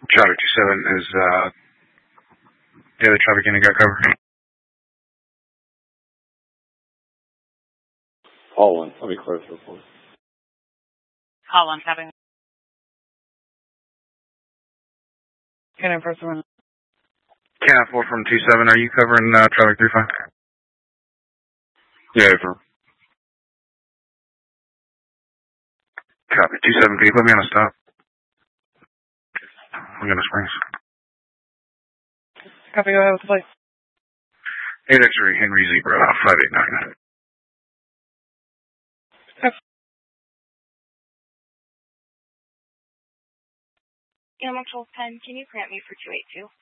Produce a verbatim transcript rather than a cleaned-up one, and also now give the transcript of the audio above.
Traffic two seven is, uh, daily traffic unit got covered. Hall one, let me clear the report. Hall one, having. Can I first one? Can four from two seven, are you covering, uh, traffic three five? Yeah, sir. Copy. two seven, can you put me on a stop? Laguna Springs. Copy, go ahead with the plate. eight X-ray, Henry Zebra, five eight nine. Animal Control ten, can you grant me for two eight two?